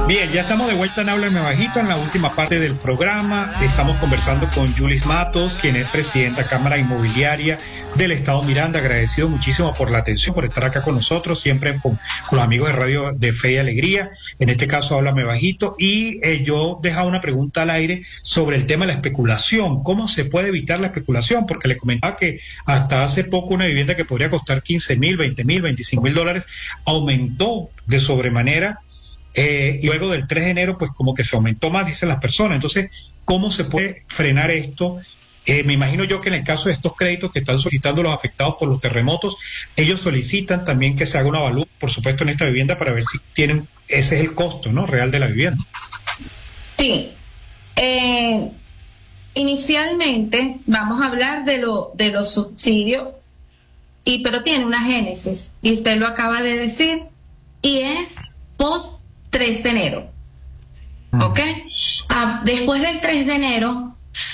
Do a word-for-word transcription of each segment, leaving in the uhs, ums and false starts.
Bien, ya estamos de vuelta en Háblame Bajito, en la última parte del programa. Estamos conversando con Yulis Matos, quien es presidenta de Cámara Inmobiliaria del Estado Miranda. Agradecido muchísimo por la atención, por estar acá con nosotros, siempre con, con los amigos de Radio de Fe y Alegría. En este caso, Háblame Bajito. Y eh, yo dejaba una pregunta al aire sobre el tema de la especulación. ¿Cómo se puede evitar la especulación? Porque le comentaba que hasta hace poco una vivienda que podría costar quince mil, veinte mil, veinticinco mil dólares aumentó de sobremanera. Eh, y luego del tres de enero, pues como que se aumentó más, dicen las personas. Entonces, ¿cómo se puede frenar esto? Eh, me imagino yo que en el caso de estos créditos que están solicitando los afectados por los terremotos, ellos solicitan también que se haga una avalúo, por supuesto, en esta vivienda para ver si tienen, ese es el costo, ¿no?, real de la vivienda. Sí. Eh, inicialmente vamos a hablar de, lo, de los subsidios, y, pero tiene una génesis, y usted lo acaba de decir, y es post tres de enero, ¿ok? Ah, después del tres de enero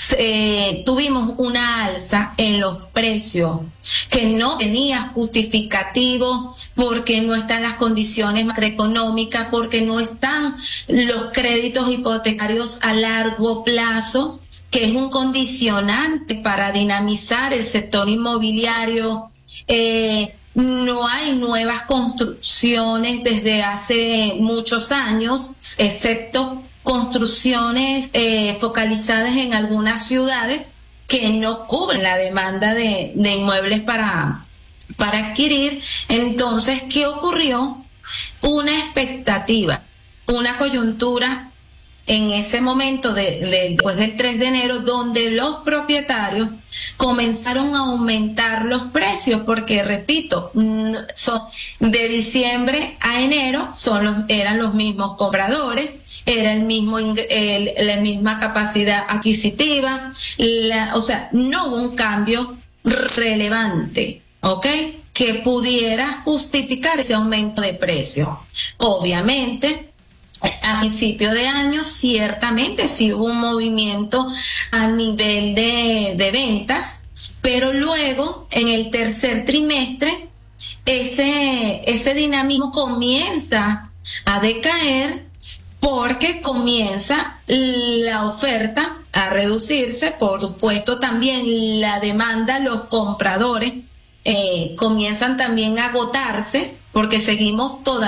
eh, tuvimos una alza en los precios que no tenía justificativo, porque no están las condiciones macroeconómicas, porque no están los créditos hipotecarios a largo plazo, que es un condicionante para dinamizar el sector inmobiliario. Eh, No hay nuevas construcciones desde hace muchos años, excepto construcciones eh, focalizadas en algunas ciudades que no cubren la demanda de, de inmuebles para, para adquirir. Entonces, ¿qué ocurrió? Una expectativa, una coyuntura en ese momento de, de, después del tres de enero, donde los propietarios comenzaron a aumentar los precios, porque repito, son de diciembre a enero son los, eran los mismos compradores, era el mismo el, la misma capacidad adquisitiva, la, o sea, no hubo un cambio relevante, ¿ok?, que pudiera justificar ese aumento de precio. Obviamente, a principio de año ciertamente sí hubo un movimiento a nivel de, de ventas, pero luego en el tercer trimestre ese, ese dinamismo comienza a decaer, porque comienza la oferta a reducirse, por supuesto también la demanda, los compradores eh, comienzan también a agotarse, porque seguimos todavía